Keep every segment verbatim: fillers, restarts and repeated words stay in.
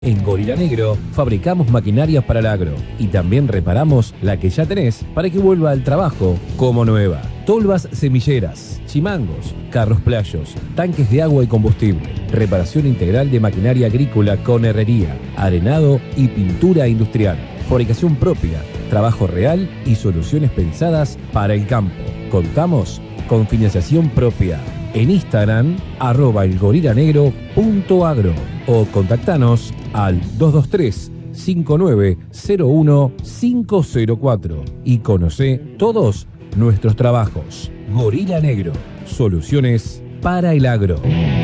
En Gorila Negro fabricamos maquinarias para el agro y también reparamos la que ya tenés para que vuelva al trabajo como nueva. Tolvas semilleras, chimangos, carros playos, tanques de agua y combustible, reparación integral de maquinaria agrícola con herrería, arenado y pintura industrial, fabricación propia, trabajo real y soluciones pensadas para el campo. Contamos con financiación propia. En Instagram, arroba elgorilanegro.agro o contactanos al dos dos tres, cinco nueve cero uno, cinco cero cuatro y conoce todos nuestros trabajos. Gorila Negro, soluciones para el agro.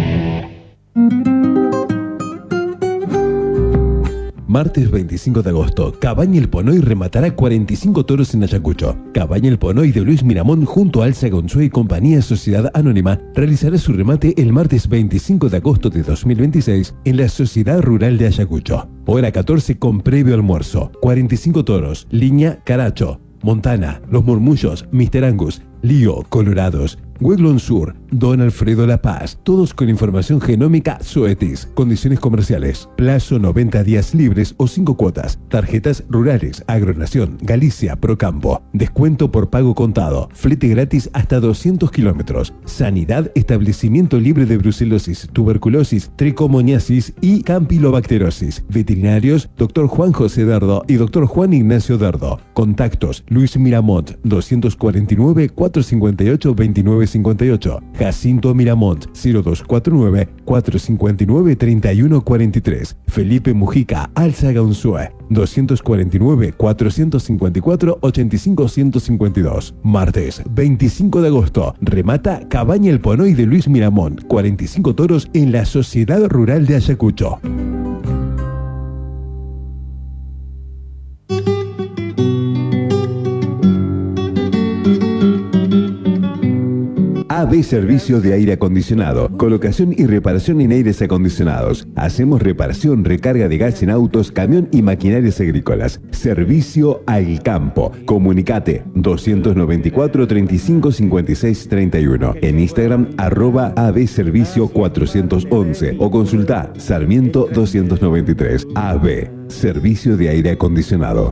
Martes veinticinco de agosto, Cabaña El Ponoy rematará cuarenta y cinco toros en Ayacucho. Cabaña El Ponoy de Luis Miramón junto a Alza Gonzue y Compañía Sociedad Anónima realizará su remate el martes veinticinco de agosto de dos mil veintiséis en la Sociedad Rural de Ayacucho. Hora catorce con previo almuerzo. cuarenta y cinco toros, línea Caracho, Montana, Los Murmullos, mister Angus, Lío, Colorados, Weglon Sur, Don Alfredo La Paz, todos con información genómica Zoetis. Condiciones comerciales: plazo noventa días libres o cinco cuotas. Tarjetas rurales, Agronación, Galicia, Procampo. Descuento por pago contado. Flete gratis hasta doscientos kilómetros. Sanidad, establecimiento libre de brucelosis, tuberculosis, tricomoniasis y campilobacterosis. Veterinarios, doctor Juan José Dardo y doctor Juan Ignacio Dardo. Contactos: Luis Miramont, doscientos cuarenta y nueve, cuatrocientos cincuenta y ocho, veintinueve cincuenta y ocho. Jacinto Miramont, cero dos cuatro nueve, cuatrocientos cincuenta y nueve, treinta y uno cuarenta y tres. Felipe Mujica, Alza Gonzue, doscientos cuarenta y nueve, cuatrocientos cincuenta y cuatro, ochenta y cinco, ciento cincuenta y dos. Martes veinticinco de agosto, remata Cabaña El Ponoy de Luis Miramont, cuarenta y cinco toros en la Sociedad Rural de Ayacucho. A B Servicio de Aire Acondicionado. Colocación y reparación en aires acondicionados. Hacemos reparación, recarga de gas en autos, camión y maquinarias agrícolas. Servicio al campo. Comunicate doscientos noventa y cuatro, treinta y cinco, cincuenta y seis, treinta y uno. En Instagram, arroba A B Servicio cuatrocientos once o consulta Sarmiento doscientos noventa y tres. A B Servicio de Aire Acondicionado.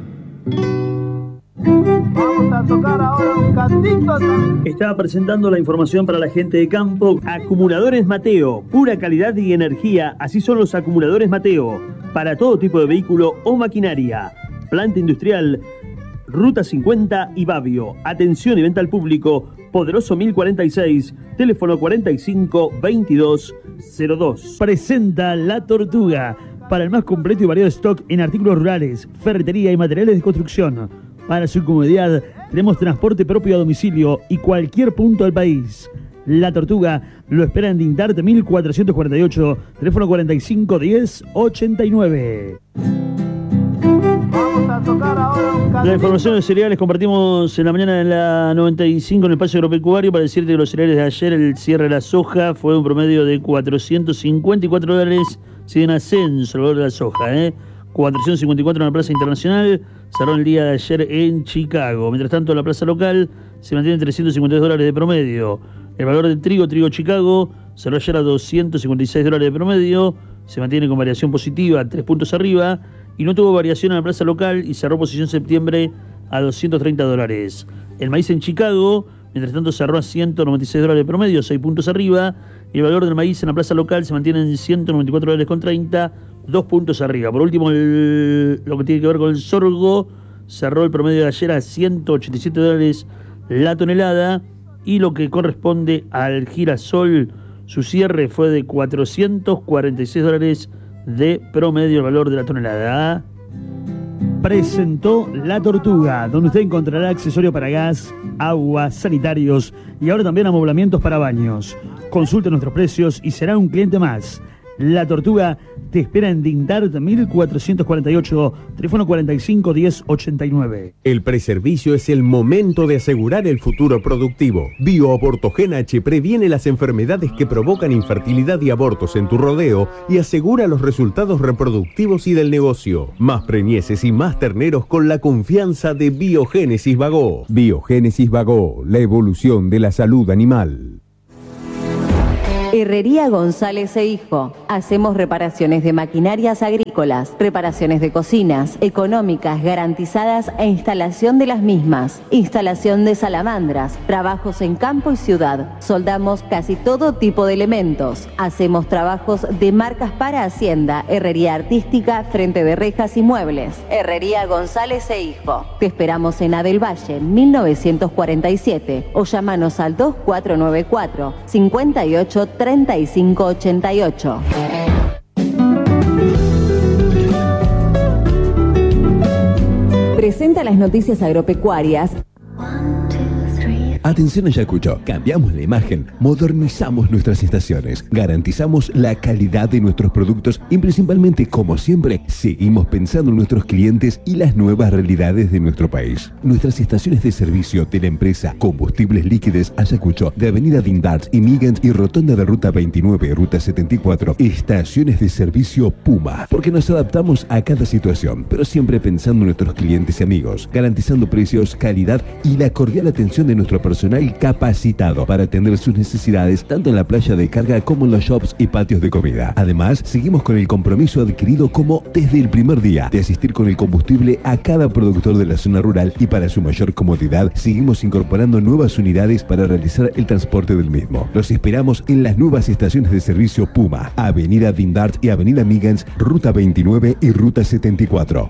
Vamos a tocar ahora un cantito. Estaba presentando la información para la gente de campo. Acumuladores Mateo, pura calidad y energía. Así son los acumuladores Mateo, para todo tipo de vehículo o maquinaria. Planta industrial, Ruta cincuenta y Babio. Atención y venta al público. Poderoso mil cuarenta y seis, teléfono cuarenta y cinco, veintidós cero dos. Presenta La Tortuga, para el más completo y variado stock en artículos rurales, ferretería y materiales de construcción. Para su comodidad, tenemos transporte propio a domicilio y cualquier punto del país. La Tortuga lo espera en Dintarte mil cuatrocientos cuarenta y ocho, teléfono cuarenta y cinco, diez, ochenta y nueve. Vamos a tocar ahora un cantito. La información de cereales compartimos en la mañana en la noventa y cinco en el espacio agropecuario para decirte que los cereales de ayer, el cierre de la soja fue un promedio de cuatrocientos cincuenta y cuatro dólares, sigue en ascenso el valor de la soja, ¿eh? cuatrocientos cincuenta y cuatro en la plaza internacional, cerró el día de ayer en Chicago. Mientras tanto, en la plaza local se mantiene en trescientos cincuenta y dos dólares de promedio. El valor del trigo, trigo Chicago, cerró ayer a doscientos cincuenta y seis dólares de promedio, se mantiene con variación positiva, tres puntos arriba, y no tuvo variación en la plaza local y cerró posición septiembre a doscientos treinta dólares. El maíz en Chicago, mientras tanto, cerró a ciento noventa y seis dólares de promedio, seis puntos arriba, y el valor del maíz en la plaza local se mantiene en ciento noventa y cuatro dólares con treinta, dos puntos arriba. Por último, el, lo que tiene que ver con el sorgo, cerró el promedio de ayer a ciento ochenta y siete dólares la tonelada, y lo que corresponde al girasol, su cierre fue de cuatrocientos cuarenta y seis dólares de promedio el valor de la tonelada. Presentó La Tortuga, donde usted encontrará accesorio para gas, agua, sanitarios y ahora también amoblamientos para baños. Consulte nuestros precios y será un cliente más. La Tortuga te espera en Dintarte mil cuatrocientos cuarenta y ocho, teléfono cuarenta y cinco, diez, ochenta y nueve. El preservicio es el momento de asegurar el futuro productivo. BioAbortogen H previene las enfermedades que provocan infertilidad y abortos en tu rodeo y asegura los resultados reproductivos y del negocio. Más preñeces y más terneros con la confianza de Biogénesis Bagó. Biogénesis Bagó, la evolución de la salud animal. Herrería González e Hijo. Hacemos reparaciones de maquinarias agrícolas, reparaciones de cocinas, económicas, garantizadas e instalación de las mismas. Instalación de salamandras, trabajos en campo y ciudad. Soldamos casi todo tipo de elementos. Hacemos trabajos de marcas para Hacienda, herrería artística, frente de rejas y muebles. Herrería González e Hijo. Te esperamos en Adel Valle, mil novecientos cuarenta y siete, o llamanos al dos cuatro nueve cuatro, cinco ocho, treinta y cinco ochenta y ocho. Presenta las noticias agropecuarias. Atención Ayacucho, cambiamos la imagen, modernizamos nuestras estaciones, garantizamos la calidad de nuestros productos y principalmente, como siempre, seguimos pensando en nuestros clientes y las nuevas realidades de nuestro país. Nuestras estaciones de servicio de la empresa Combustibles Líquidos Ayacucho, de Avenida Dindart y Migans y Rotonda de Ruta veintinueve, Ruta setenta y cuatro, estaciones de servicio Puma, porque nos adaptamos a cada situación, pero siempre pensando en nuestros clientes y amigos, garantizando precios, calidad y la cordial atención de nuestro personal personal capacitado para atender sus necesidades tanto en la playa de carga como en los shops y patios de comida. Además, seguimos con el compromiso adquirido como desde el primer día de asistir con el combustible a cada productor de la zona rural y para su mayor comodidad seguimos incorporando nuevas unidades para realizar el transporte del mismo. Los esperamos en las nuevas estaciones de servicio Puma, Avenida Dindart y Avenida Migans, Ruta veintinueve y Ruta setenta y cuatro.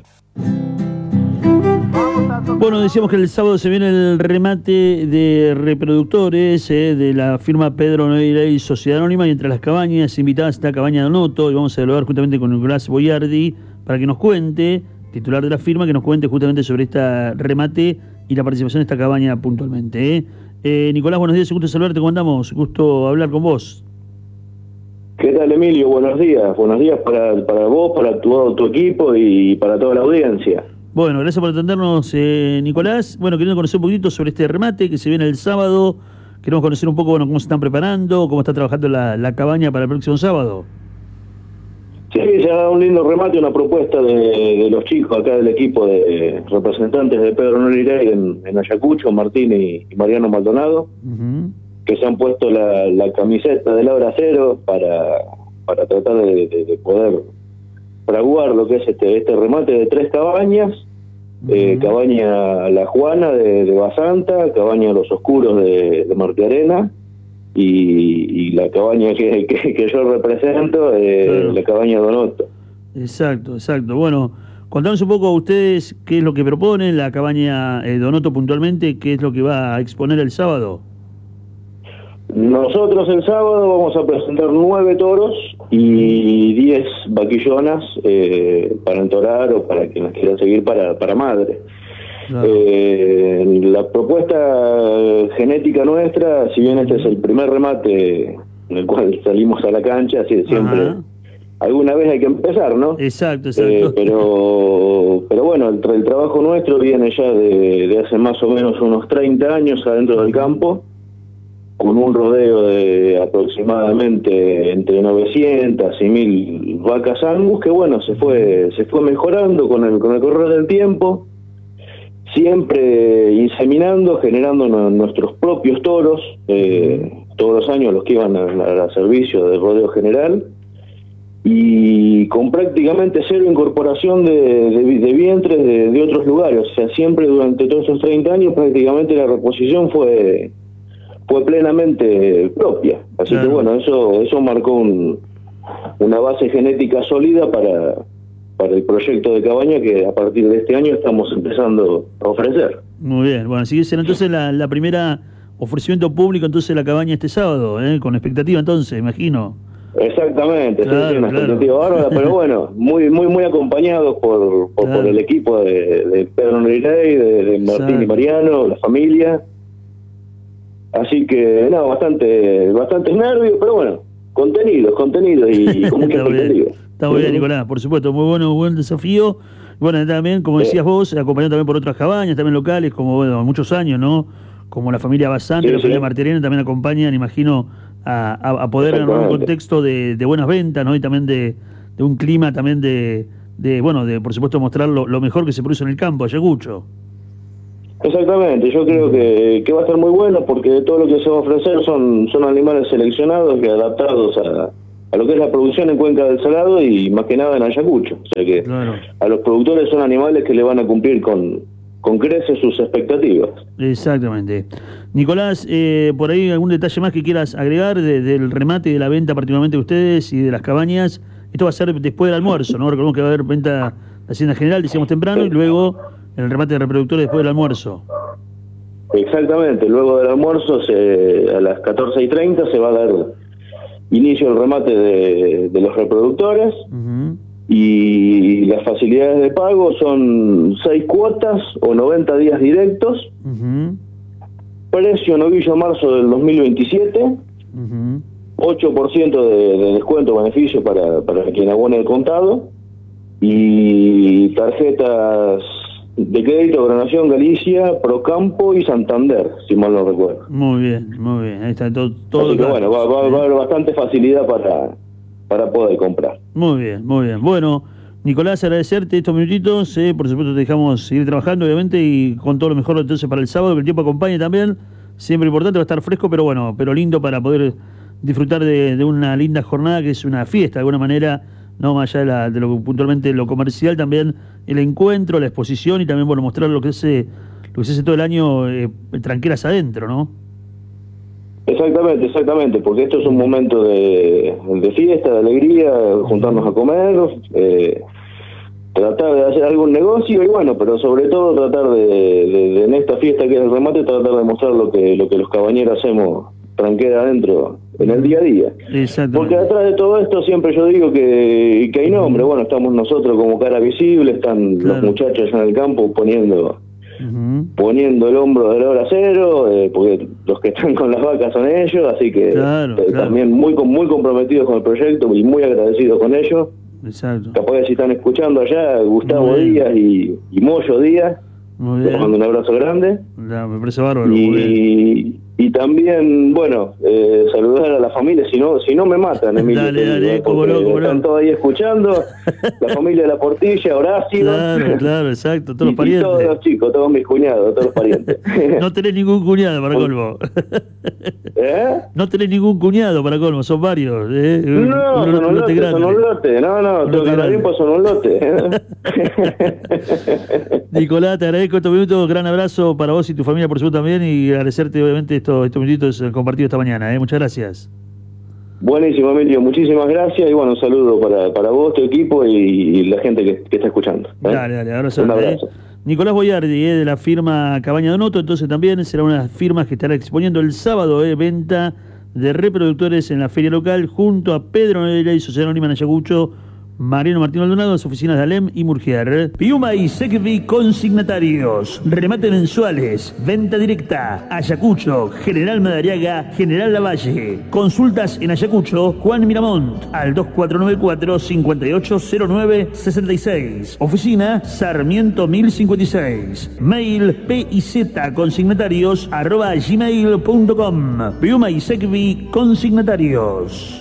Bueno, decíamos que el sábado se viene el remate de reproductores eh, de la firma Pedro Noira y Sociedad Anónima, y entre las cabañas invitadas está Cabaña Donoto, y vamos a dialogar justamente con Nicolás Boyardi para que nos cuente, titular de la firma, que nos cuente justamente sobre este remate y la participación de esta cabaña puntualmente. Eh. Eh, Nicolás, buenos días, gusto saludarte, ¿cómo andamos? Gusto hablar con vos. ¿Qué tal, Emilio? Buenos días, buenos días para, para vos, para tu, tu equipo y para toda la audiencia. Bueno, gracias por atendernos, eh, Nicolás. Bueno, queriendo conocer un poquito sobre este remate que se viene el sábado. Queremos conocer un poco, bueno, cómo se están preparando, cómo está trabajando la, la cabaña para el próximo sábado. Sí, se ha dado un lindo remate, una propuesta de, de los chicos acá del equipo de representantes de Pedro Noira en, en Ayacucho, Martín y, y Mariano Maldonado, uh-huh. que se han puesto la, la camiseta de Laura Cero para, para tratar de, de, de poder fraguar lo que es este este remate de tres cabañas, uh-huh. eh, cabaña La Juana de, de Basanta, cabaña Los Oscuros de, de Martí Arena y, y la cabaña que, que, que yo represento, eh, claro. la cabaña Donoto. Exacto, exacto. Bueno, contanos un poco a ustedes qué es lo que proponen la cabaña eh, Donoto puntualmente, qué es lo que va a exponer el sábado. Nosotros el sábado vamos a presentar nueve toros y diez vaquillonas eh, para entorar o para quien las quiera seguir para, para madre. Claro. Eh, la propuesta genética nuestra, si bien este es el primer remate en el cual salimos a la cancha, así de siempre, ajá. alguna vez hay que empezar, ¿no? Exacto, exacto. Eh, pero, pero bueno, el, el trabajo nuestro viene ya de, de hace más o menos unos treinta años adentro del campo, con un rodeo de aproximadamente entre novecientas y mil vacas angus, que bueno, se fue se fue mejorando con el con el correr del tiempo, siempre inseminando, generando no, nuestros propios toros, eh, todos los años los que iban a, a servicio del rodeo general, y con prácticamente cero incorporación de, de, de vientres de, de otros lugares. O sea, siempre durante todos esos treinta años prácticamente la reposición fue fue plenamente propia, así claro. que bueno, eso eso marcó un, una base genética sólida para, para el proyecto de cabaña que a partir de este año estamos empezando a ofrecer. Muy bien, bueno, así que será entonces la, la primera ofrecimiento público entonces la cabaña este sábado, ¿eh? Con expectativa entonces, imagino. Exactamente, claro, sí, sí, una claro. expectativa bárbara, pero bueno, muy muy muy acompañados por, por, claro. por el equipo de, de Pedro Noira, de, de Martín Exacto. y Mariano, la familia. Así que, no, bastante bastante nervios, pero bueno, contenidos, contenidos y con mucha expectativa. Está muy bien, Nicolás, por supuesto, muy bueno, muy buen desafío. Bueno, también, como decías sí. vos, acompañado también por otras cabañas, también locales, como bueno, muchos años, ¿no? Como la familia Basante, sí, la familia sí. Martí Arena también acompañan, imagino, a, a, a poder en un contexto de, de buenas ventas, ¿no? Y también de, de un clima también de, de, bueno, de por supuesto mostrar lo, lo mejor que se produce en el campo, Ayacucho. Exactamente, yo creo que, que va a estar muy bueno porque todo lo que se va a ofrecer son, son animales seleccionados y adaptados a, a lo que es la producción en Cuenca del Salado y más que nada en Ayacucho. O sea que claro, a los productores son animales que le van a cumplir con, con creces sus expectativas. Exactamente. Nicolás, eh, por ahí algún detalle más que quieras agregar de, del remate y de la venta particularmente de ustedes y de las cabañas. Esto va a ser después del almuerzo, ¿no? Recordemos que va a haber venta de Hacienda General, decíamos temprano, y luego el remate de reproductores después del almuerzo. Exactamente, luego del almuerzo se, a las catorce y treinta se va a dar inicio al remate de, de los reproductores. Uh-huh. Y las facilidades de pago son seis cuotas o noventa días directos. Uh-huh. Precio novillo-marzo del dos mil veintisiete. Uh-huh. ocho por ciento de, de descuento beneficio para, para quien abone el contado. Y tarjetas de crédito, Gobernación, Galicia, Procampo y Santander, si mal no recuerdo. Muy bien, muy bien. Ahí está todo. todo Así que bueno, va, va, va a haber bastante facilidad para, para poder comprar. Muy bien, muy bien. Bueno, Nicolás, agradecerte estos minutitos. Eh, por supuesto, te dejamos seguir trabajando, obviamente, y con todo lo mejor entonces para el sábado, que el tiempo acompañe también. Siempre importante, va a estar fresco, pero bueno, pero lindo para poder disfrutar de, de una linda jornada que es una fiesta, de alguna manera. No más allá de, la, de lo puntualmente lo comercial, también el encuentro, la exposición y también bueno mostrar lo que se lo que se hace todo el año eh, tranquilas adentro, ¿no? Exactamente, exactamente, porque esto es un momento de, de fiesta, de alegría, juntarnos a comer, eh, tratar de hacer algún negocio y bueno, pero sobre todo tratar de, de, de en esta fiesta que es el remate, tratar de mostrar lo que lo que los cabañeros hacemos tranquila adentro en el día a día. Porque detrás de todo esto siempre yo digo que, que hay nombre. Bueno, estamos nosotros como cara visible, están claro, los muchachos en el campo poniendo uh-huh. poniendo el hombro de la hora cero, eh, porque los que están con las vacas son ellos, así que claro, eh, claro. también muy muy comprometidos con el proyecto y muy agradecidos con ellos. Exacto. Capaz que si están escuchando allá, Gustavo Díaz y, y Moyo Díaz, les mando un abrazo grande. Ya, me parece bárbaro. Y, y también, bueno, eh, saludar a la familia, si no, si no me matan, Emilio. Dale, dale, cómo no, cómo no. Están todos ahí escuchando, la familia de la Portilla, Horacio. Claro, claro, exacto, todos y, los parientes. Y todos los chicos, todos mis cuñados, todos los parientes. No tenés ningún cuñado para colmo. ¿Eh? No tenés ningún cuñado para colmo, son varios. ¿eh? No, un, son un lote, lote son un lote, no, no, tengo que hablar bien, pues son un lote. Nicolás, te agradezco estos minutos, gran abrazo para vos y tu familia, por supuesto también, y agradecerte obviamente estos, estos minutitos compartidos esta mañana, ¿eh? Muchas gracias. Buenísimo, Emilio, muchísimas gracias y bueno, un saludo para, para vos, tu equipo y, y la gente que, que está escuchando. ¿eh? Dale, dale, abrazo. Un abrazo. ¿eh? Nicolás Boyardi, eh, de la firma Cabaña Donoto, entonces también será una de las firmas que estará exponiendo el sábado, eh, venta de reproductores en la feria local junto a Pedro Noreira y Sociedad Anónima en Ayacucho, Mariano Martín Maldonado, las oficinas de Alem y Murgier. Piuma y Secvi consignatarios. Remate mensuales. Venta directa. Ayacucho, General Madariaga, General Lavalle. Consultas en Ayacucho, Juan Miramont, al dos cuatro nueve cuatro, cinco ocho cero nueve seis seis. Oficina Sarmiento mil cincuenta y seis. Mail piz consignatarios arroba gmail punto com. Piuma y Secvi consignatarios.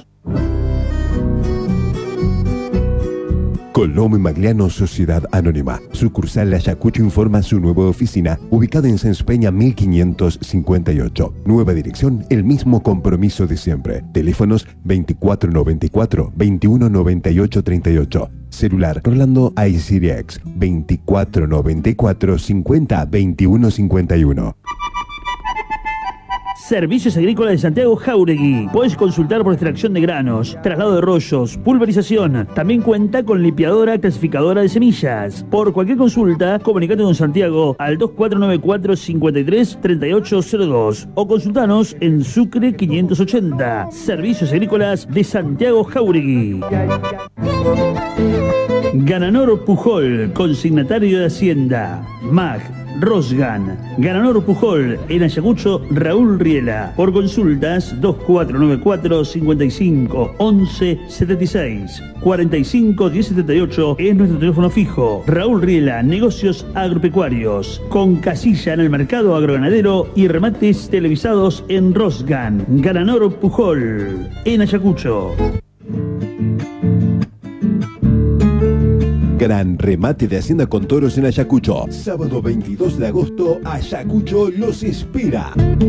Colombo y Magliano Sociedad Anónima. Sucursal Ayacucho informa su nueva oficina, ubicada en Sáenz Peña mil quinientos cincuenta y ocho. Nueva dirección, el mismo compromiso de siempre. Teléfonos veinticuatro noventa y cuatro, veintiuno noventa y ocho treinta y ocho. Celular Rolando iSiriax veinticuatro noventa y cuatro, cincuenta, veintiuno cincuenta y uno. Servicios Agrícolas de Santiago Jáuregui. Puedes consultar por extracción de granos, traslado de rollos, pulverización. También cuenta con limpiadora clasificadora de semillas. Por cualquier consulta, comunicate con Santiago al dos cuatro nueve cuatro, cinco tres, tres ocho cero dos o consultanos en Sucre quinientos ochenta. Servicios Agrícolas de Santiago Jáuregui. Gananor Pujol, consignatario de Hacienda. M A G. Rosgan, Gananor Pujol, en Ayacucho, Raúl Riela. Por consultas, dos cuatro nueve cuatro, cinco cinco, once, setenta y seis, cuarenta y cinco, diez setenta y ocho es nuestro teléfono fijo. Raúl Riela, negocios agropecuarios, con casilla en el mercado agroganadero y remates televisados en Rosgan. Gananor Pujol, en Ayacucho. Gran remate de Hacienda con toros en Ayacucho. Sábado veintidós de agosto, Ayacucho los espera.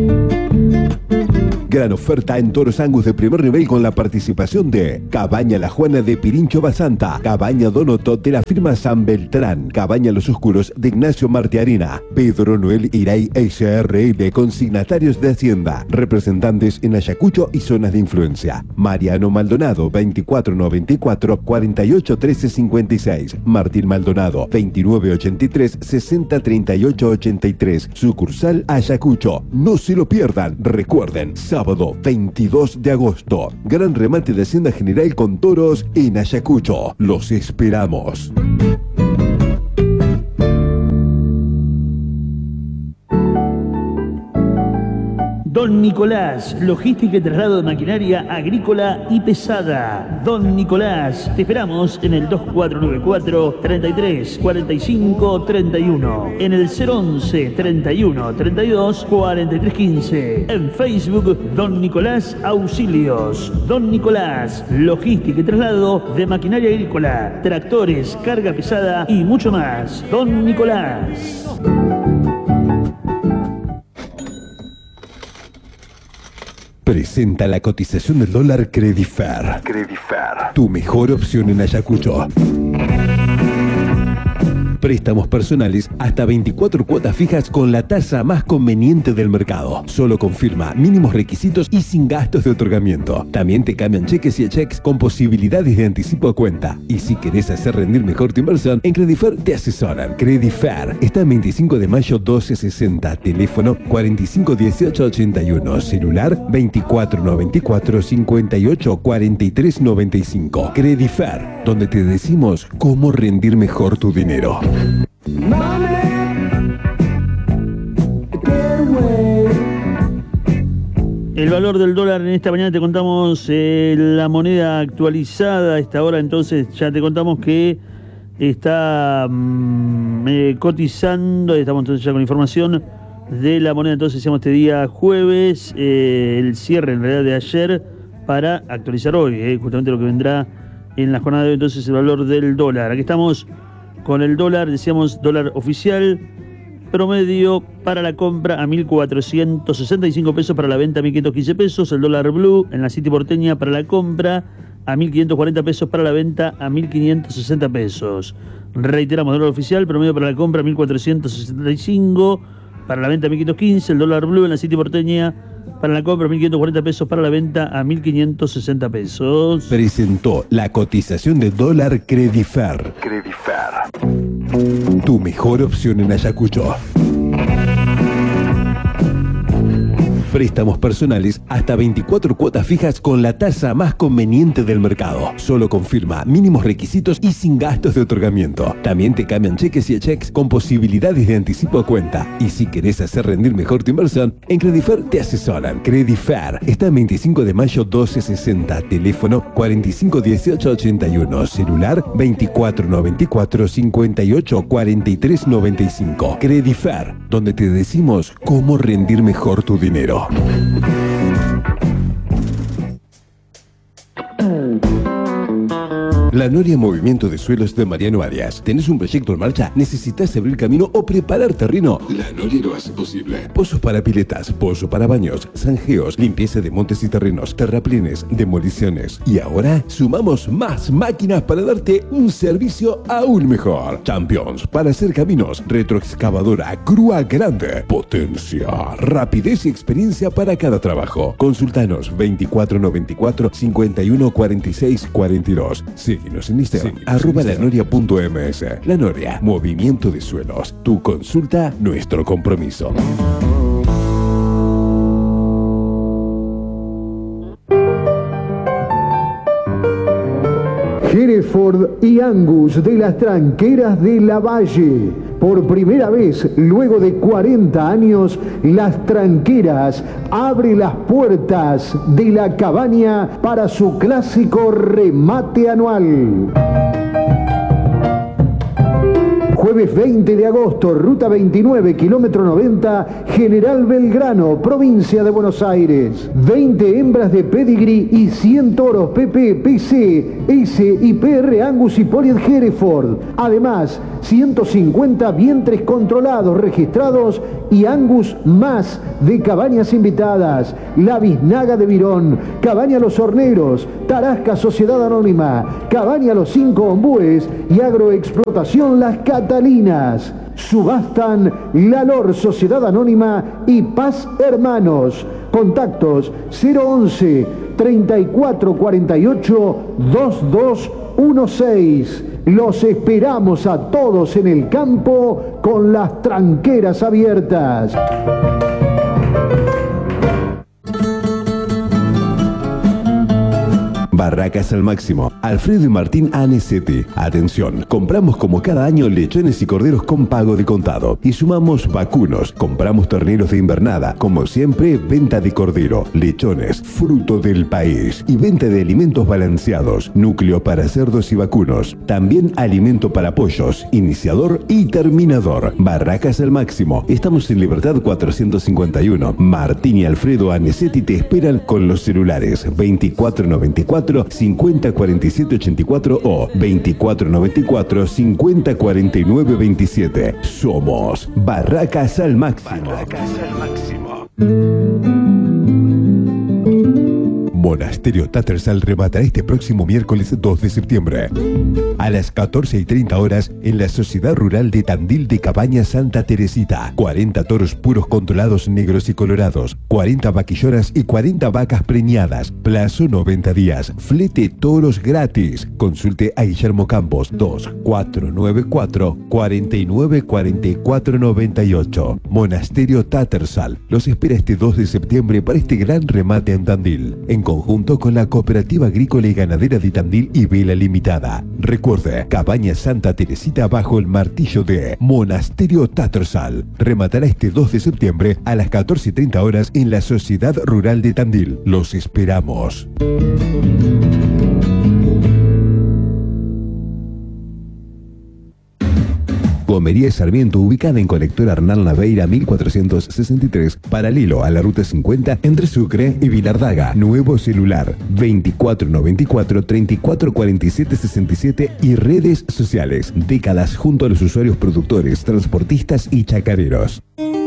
Gran oferta en toros Angus de primer nivel con la participación de Cabaña La Juana de Pirincho Basanta, Cabaña Donoto de la firma San Beltrán, Cabaña Los Oscuros de Ignacio Martiarena, Pedro Noel Iray S R L, consignatarios de Hacienda, representantes en Ayacucho y zonas de influencia. Mariano Maldonado, veinticuatro noventa y cuatro, cuarenta y ocho trece cincuenta y seis. Martín Maldonado, veintinueve ochenta y tres, sesenta treinta y ocho ochenta y tres. Sucursal Ayacucho. No se lo pierdan. Recuerden, sábado veintidós de agosto. Gran remate de Hacienda General con toros en Ayacucho. Los esperamos. Don Nicolás, logística y traslado de maquinaria agrícola y pesada. Don Nicolás, te esperamos en el dos cuatro nueve cuatro, treinta y tres, cuarenta y cinco, treinta y uno, en el cero once, treinta y uno, treinta y dos, cuarenta y tres quince, en Facebook Don Nicolás Auxilios. Don Nicolás, logística y traslado de maquinaria agrícola, tractores, carga pesada y mucho más. Don Nicolás. Presenta la cotización del dólar Credifer. Credifer. Tu mejor opción en Ayacucho. Préstamos personales hasta veinticuatro cuotas fijas con la tasa más conveniente del mercado. Solo confirma mínimos requisitos y sin gastos de otorgamiento. También te cambian cheques y cheques con posibilidades de anticipo a cuenta. Y si querés hacer rendir mejor tu inversión, en Credifer te asesoran. Credifer está en veinticinco de mayo doce sesenta. Teléfono cuarenta y cinco dieciocho ochenta y uno. Celular veinticuatro noventa y cuatro, cincuenta y ocho, cuarenta y tres noventa y cinco. Credifer, donde te decimos cómo rendir mejor tu dinero. El valor del dólar en esta mañana te contamos eh, la moneda actualizada a esta hora, entonces ya te contamos que está mmm, eh, cotizando, estamos entonces ya con información de la moneda, entonces decíamos este día jueves, eh, el cierre en realidad de ayer para actualizar hoy, eh, justamente lo que vendrá en la jornada de hoy, entonces el valor del dólar. Aquí estamos con el dólar, decíamos dólar oficial, promedio para la compra a mil cuatrocientos sesenta y cinco pesos, para la venta a mil quinientos quince pesos. El dólar blue en la City porteña para la compra a mil quinientos cuarenta pesos, para la venta a mil quinientos sesenta pesos. Reiteramos, dólar oficial, promedio para la compra a mil cuatrocientos sesenta y cinco, para la venta a mil quinientos quince. El dólar blue en la City porteña para la compra a mil quinientos cuarenta pesos, para la venta a mil quinientos sesenta pesos. Presentó la cotización de dólar Credifer. Credifer. Tu mejor opción en Ayacucho. Préstamos personales hasta veinticuatro cuotas fijas con la tasa más conveniente del mercado. Solo confirma mínimos requisitos y sin gastos de otorgamiento. También te cambian cheques y cheques con posibilidades de anticipo a cuenta. Y si querés hacer rendir mejor tu inversión, en Credifer te asesoran. Credifer está en veinticinco de mayo doce sesenta. Teléfono cuarenta y cinco dieciocho ochenta y uno. Celular veinticuatro noventa y cuatro, cincuenta y ocho, cuarenta y tres noventa y cinco. Credifer, donde te decimos cómo rendir mejor tu dinero. La Noria Movimiento de Suelos de Mariano Arias. ¿Tenés un proyecto en marcha? ¿Necesitas abrir camino o preparar terreno? La Noria lo hace posible. Pozos para piletas, pozo para baños, zanjeos, limpieza de montes y terrenos, terraplenes, demoliciones. Y ahora sumamos más máquinas para darte un servicio aún mejor. Champions para hacer caminos, retroexcavadora, grúa grande, potencia, rapidez y experiencia para cada trabajo. Consultanos veinticuatro noventa y cuatro, cincuenta y uno, cuarenta y seis, cuarenta y dos. Síguenos en Instagram, Síguenos arroba en Instagram. lanoria.ms. La Noria, Movimiento de Suelos. Tu consulta, nuestro compromiso. Hereford y Angus de las Tranqueras de la Valle. Por primera vez, luego de cuarenta años, Las Tranqueras abre las puertas de la cabaña para su clásico remate anual. Jueves Jueves veinte de agosto, ruta veintinueve, kilómetro noventa, General Belgrano, provincia de Buenos Aires. veinte hembras de pedigrí y cien toros P P, P C, S y P R Angus y Poliet Hereford. Además, ciento cincuenta vientres controlados, registrados y Angus más de cabañas invitadas. La Biznaga de Virón, Cabaña Los Horneros, Tarasca Sociedad Anónima, Cabaña Los Cinco Ombúes y Agroexplotación Las Catalinas. Subastan La Lor Sociedad Anónima y Paz Hermanos. Contactos cero once, treinta y cuatro cuarenta y ocho, veintidós dieciséis. Los esperamos a todos en el campo con las tranqueras abiertas. Barracas al máximo. Alfredo y Martín Anesetti. Atención, compramos como cada año lechones y corderos con pago de contado. Y sumamos vacunos. Compramos terneros de invernada. Como siempre, venta de cordero, lechones, fruto del país. Y venta de alimentos balanceados. Núcleo para cerdos y vacunos. También alimento para pollos, iniciador y terminador. Barracas al máximo. Estamos en Libertad cuatrocientos cincuenta y uno. Martín y Alfredo Anesetti te esperan con los celulares veinticuatro noventa y cuatro, cincuenta cuarenta y siete ochenta y cuatro o veinticuatro noventa y cuatro, cincuenta cuarenta y nueve veintisiete. Somos Barracas al máximo. Barracas al máximo. Monasterio Tattersall rematará este próximo miércoles dos de septiembre a las catorce y treinta horas en la Sociedad Rural de Tandil de Cabaña Santa Teresita. cuarenta toros puros controlados negros y colorados, cuarenta vaquillonas y cuarenta vacas preñadas. Plazo noventa días. Flete toros gratis. Consulte a Guillermo Campos dos cuatro nueve cuatro, cuatro nueve cuatro cuatro nueve ocho. Monasterio Tattersall los espera este dos de septiembre para este gran remate en Tandil, en conjunto con la Cooperativa Agrícola y Ganadera de Tandil y Vela Limitada. Recuerde, Cabaña Santa Teresita bajo el martillo de Monasterio Tattersall. Rematará este dos de septiembre a las catorce y treinta horas en la Sociedad Rural de Tandil. Los esperamos. Gomería Sarmiento, ubicada en Colector Arnal Naveira mil cuatrocientos sesenta y tres, paralelo a la Ruta cincuenta entre Sucre y Vilardaga. Nuevo celular veinticuatro noventa y cuatro, treinta y cuatro cuarenta y siete sesenta y siete y redes sociales. Décadas junto a los usuarios productores, transportistas y chacareros.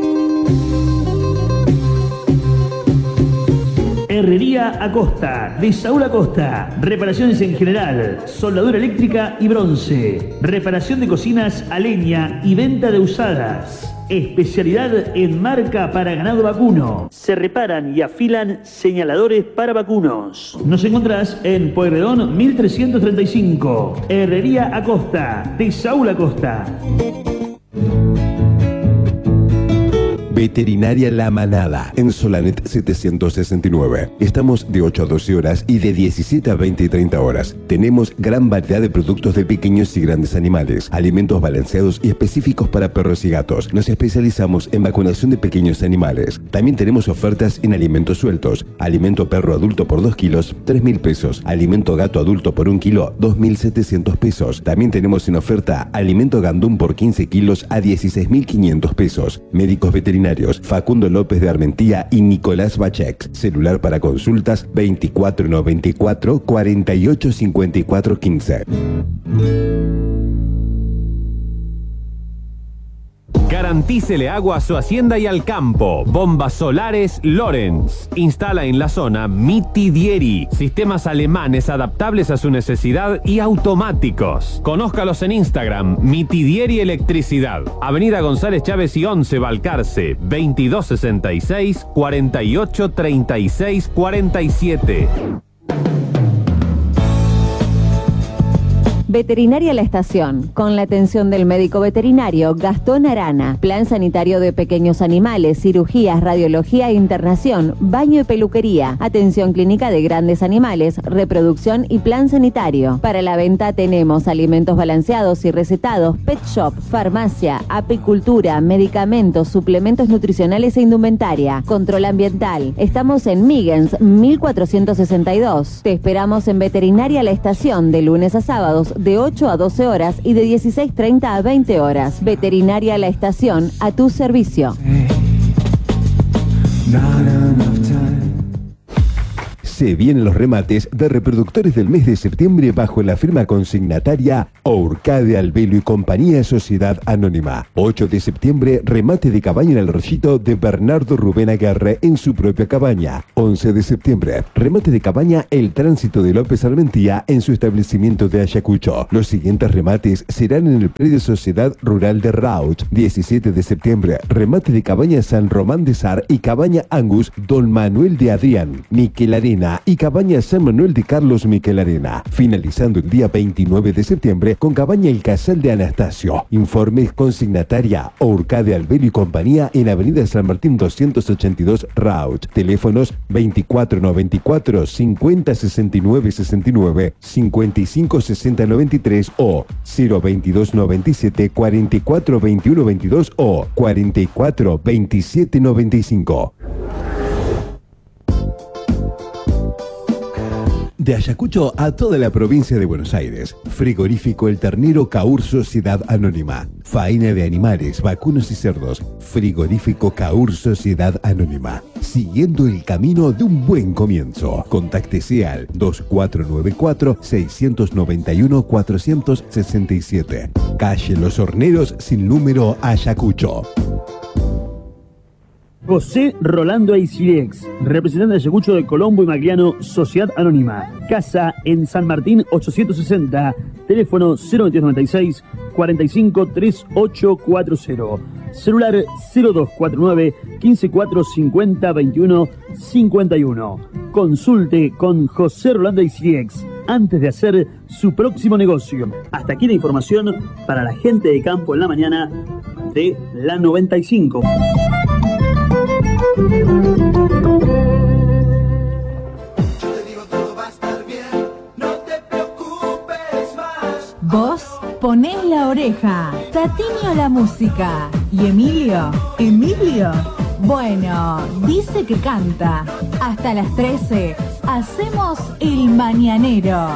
Herrería Acosta, de Saúl Acosta. Reparaciones en general, soldadura eléctrica y bronce. Reparación de cocinas a leña y venta de usadas. Especialidad en marca para ganado vacuno. Se reparan y afilan señaladores para vacunos. Nos encontrás en Pueyrredón mil trescientos treinta y cinco. Herrería Acosta, de Saúl Acosta. Veterinaria La Manada, en Solanet setecientos sesenta y nueve. Estamos de ocho a doce horas y de diecisiete a veinte y treinta horas. Tenemos gran variedad de productos de pequeños y grandes animales, alimentos balanceados y específicos para perros y gatos. Nos especializamos en vacunación de pequeños animales. También tenemos ofertas en alimentos sueltos. Alimento perro adulto por dos kilos, tres mil pesos. Alimento gato adulto por un kilo, dos mil setecientos pesos. También tenemos en oferta alimento gandún por quince kilos a dieciséis mil quinientos pesos. Médicos veterinarios Facundo López de Armentía y Nicolás Bachek. Celular para consultas veinticuatro noventa y cuatro, cuarenta y ocho cincuenta y cuatro quince. Garantícele agua a su hacienda y al campo. Bombas solares Lorenz. Instala en la zona Mitidieri. Sistemas alemanes adaptables a su necesidad y automáticos. Conózcalos en Instagram, Mitidieri Electricidad. Avenida González Chávez y once, Balcarce. veintidós sesenta y seis, cuarenta y ocho treinta y seis cuarenta y siete. Veterinaria La Estación, con la atención del médico veterinario Gastón Arana. Plan sanitario de pequeños animales, cirugías, radiología e internación, baño y peluquería. Atención clínica de grandes animales, reproducción y plan sanitario. Para la venta tenemos alimentos balanceados y recetados, pet shop, farmacia, apicultura, medicamentos, suplementos nutricionales e indumentaria. Control ambiental. Estamos en Migens mil cuatrocientos sesenta y dos. Te esperamos en Veterinaria La Estación de lunes a sábados de ocho a doce horas y de dieciséis treinta a veinte horas. Veterinaria La Estación, a tu servicio. Se vienen los remates de reproductores del mes de septiembre bajo la firma consignataria Orcade Albelo y Compañía Sociedad Anónima. ocho de septiembre, remate de cabaña en el Rollito de Bernardo Rubén Aguerre en su propia cabaña. once de septiembre, remate de cabaña El Tránsito de López Armentía en su establecimiento de Ayacucho. Los siguientes remates serán en el predio Sociedad Rural de Rauch. diecisiete de septiembre, remate de cabaña San Román de Sar y cabaña Angus Don Manuel de Adrián. Miquel Arena y cabaña San Manuel de Carlos Miquel Arena, finalizando el día veintinueve de septiembre con cabaña El Casal de Anastasio. Informes consignataria Orcade Albelo y Compañía en Avenida San Martín doscientos ochenta y dos Rauch. Teléfonos veinticuatro noventa y cuatro, cincuenta sesenta y nueve sesenta y nueve, cincuenta y cinco sesenta noventa y tres o cero veintidós noventa y siete, cuarenta y cuatro veintiuno veintidós o cuarenta y cuatro veintisiete noventa y cinco. De Ayacucho a toda la provincia de Buenos Aires. Frigorífico El Ternero Caur Sociedad Anónima. Faena de animales, vacunos y cerdos. Frigorífico Caur Sociedad Anónima. Siguiendo el camino de un buen comienzo. Contáctese al dos cuatro nueve cuatro, seis nueve uno, cuatro seis siete. Calle Los Horneros sin número, Ayacucho. José Rolando Aisilex, representante de Ayacucho de Colombo y Magliano, Sociedad Anónima. Casa en San Martín ochocientos sesenta, teléfono cero veintidós noventa y seis, cuarenta y cinco, treinta y ocho cuarenta. Celular cero dos cuatro nueve, quince cuatro cincuenta, veintiuno cincuenta y uno. Consulte con José Rolando Aisilex antes de hacer su próximo negocio. Hasta aquí la información para la gente de campo en la mañana de la noventa y cinco. Vos ponés la oreja, Tatiño la música y Emilio, Emilio, bueno, dice que canta. Hasta las trece hacemos el mañanero.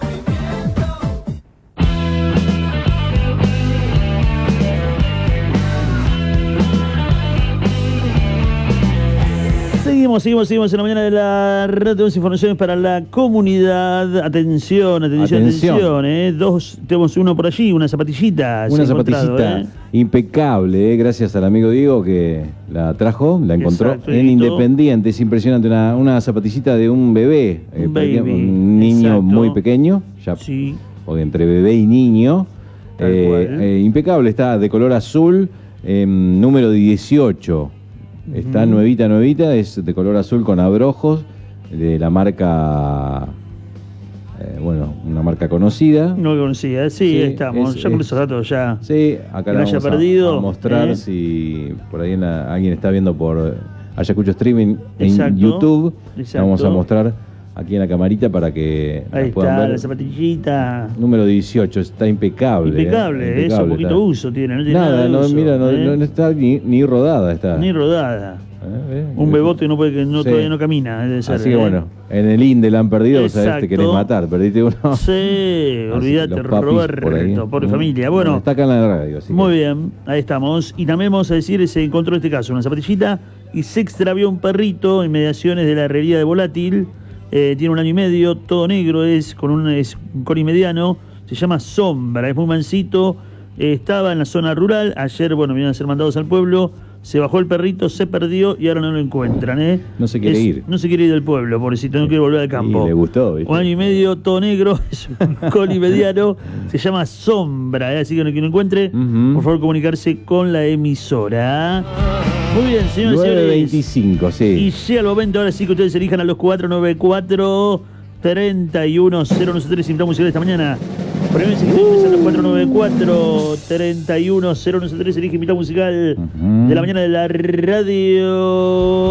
Seguimos, seguimos, seguimos en la mañana de la red. Tenemos informaciones para la comunidad. Atención, atención, atención. atención eh. Dos, tenemos uno por allí, una zapatillita. Una zapatillita eh. impecable, eh. gracias al amigo Diego que la trajo, la encontró Exacto, en Independiente. Es impresionante, una, una zapatillita de un bebé, eh, un, baby. un niño Exacto. muy pequeño, ya sí. o de entre bebé y niño. Eh, eh, impecable, está de color azul, eh, número dieciocho. Está nuevita, nuevita, es de color azul con abrojos, de la marca, eh, bueno, una marca conocida. No conocida, sí, sí estamos, es, ya con esos datos ya. Sí, acá la vamos perdido, a, a mostrar eh. si por ahí la, alguien está viendo por Ayacucho Streaming en Exacto. YouTube. Exacto. Vamos a mostrar aquí en la camarita para que ahí está, puedan ver. La zapatillita. Número dieciocho, está impecable. Impecable, eh, impecable eso, poquito está. uso tiene. No tiene nada, nada de no, uso, mira, no, ¿eh? no está ni, ni rodada. Está. Ni rodada. Eh, eh, Un bebote no puede, que no, sí. todavía no camina. Debe ser, Así que eh. bueno, en el INDE la han perdido, sabes, te querés matar, perdiste uno. Sí, olvídate, Roberto, pobre mm. familia. Bueno, está acá en la radio. Así muy que. bien, ahí estamos. Y también vamos a decir, se encontró este caso, una zapatillita y se extravió un perrito en mediaciones de la herrería de Volátil. Eh, tiene un año y medio, todo negro, es con un, es un coni mediano, se llama Sombra, es muy mansito, eh, estaba en la zona rural, ayer, bueno, vinieron a ser mandados al pueblo, se bajó el perrito, se perdió y ahora no lo encuentran, ¿eh? No se quiere es, ir. No se quiere ir del pueblo, pobrecito, no quiere volver al campo. Y le gustó, ¿viste? Un año y medio, todo negro, es un coni mediano, se llama Sombra, ¿eh? Así que no quien lo encuentre, uh-huh. por favor comunicarse con la emisora. Muy bien, señores y nueve veinticinco, sí. Y llega el momento, ahora sí que ustedes elijan a los cuatro nueve cuatro, treinta y uno cero uno tres, invitamos musical esta mañana. Primero se quieren a los cuatro nueve cuatro, treinta y uno cero uno tres, elige invitado musical uh-huh. de la mañana de la radio.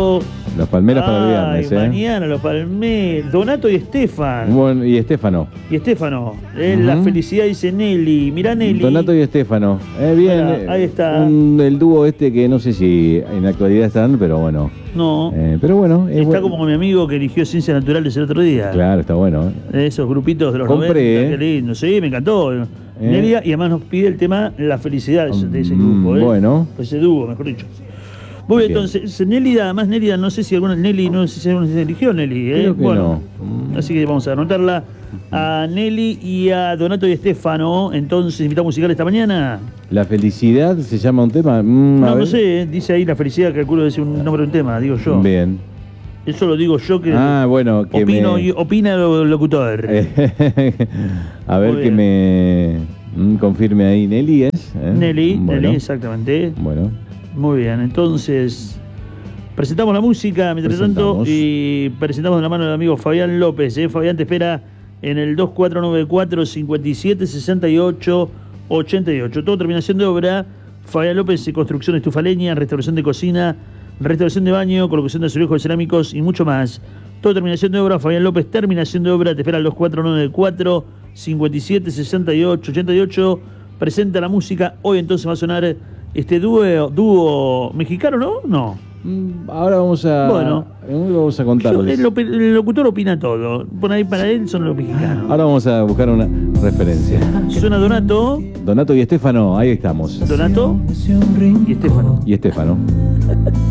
Las palmeras para el Ay, viernes, ¿eh? mañana los palmeras. Donato y Estefan. Bueno, y Estefano. Y Estefano. Eh, Ujú. La felicidad dice Nelly. Mirá Nelly. Donato y Estefano. Eh, bien. Ahí, ahí está. Un, el dúo este que no sé si en la actualidad están, pero bueno. No. Eh, pero bueno. es Está bueno. como mi amigo que eligió Ciencias Naturales el otro día. Claro, está bueno. ¿eh? Esos grupitos de los Compré, noventa, eh. qué lindo. Sí, me encantó. Nelly, y además nos pide el tema La felicidad de ese, de ese grupo. ¿eh? Bueno. Ese dúo, mejor dicho. Muy bien, Bien. entonces, Nélida, además Nélida, no sé si alguna, Nelly, no sé si alguna se eligió Nelly, ¿eh? Creo que bueno, no. así que vamos a anotarla a Nelly y a Donato y Estefano. Entonces, invitado musical esta mañana. La felicidad se llama un tema. Mm, a No, no ver. sé, ¿eh? Dice ahí La felicidad, calculo que es un nombre de un tema, digo yo. Bien. Eso lo digo yo que Ah, bueno, que opino, me... y- opina el locutor. a ver Muy que bien. me mm, confirme ahí Nelly, ¿es? ¿Eh? Nelly, Bueno. Nelly, exactamente. Bueno. Muy bien, entonces presentamos la música mientras tanto Presentamos. y presentamos de la mano del amigo Fabián López. ¿eh? Fabián te espera en el dos cuatro nueve cuatro, cinco siete, seis ocho, ocho ocho. Todo terminación de obra. Fabián López, eh, construcción estufaleña, restauración de cocina, restauración de baño, colocación de azulejos cerámicos y mucho más. Todo terminación de obra. Fabián López, terminación de obra. Te espera al dos cuatro nueve cuatro, cinco siete, seis ocho, ocho ocho. Presenta la música. Hoy entonces va a sonar este dúo, dúo mexicano, ¿no? No. Mm, Ahora vamos a. Bueno. eh, vamos a Yo- contarles. el, opi- el locutor opina todo. Por ahí para él son los mexicanos. Ahora vamos a buscar una referencia. Suena Donato, Donato y Estefano, ahí estamos. Donato y Estefano. Y Estefano.